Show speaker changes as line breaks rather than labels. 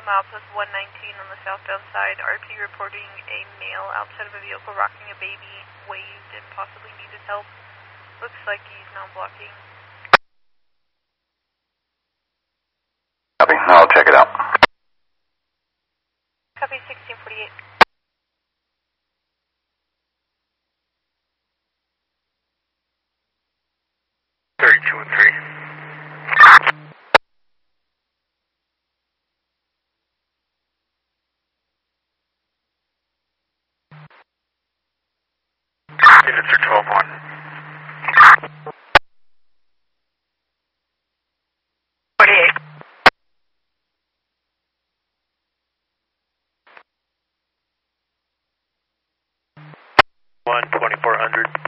milepost 119 on the southbound side. RP reporting a male outside of a vehicle rocking a baby, waved and possibly needed help. Looks like he's non-blocking.
Copy, I'll check it out.
Copy 1648.
Two and 3. Units are 12-1. One 2400.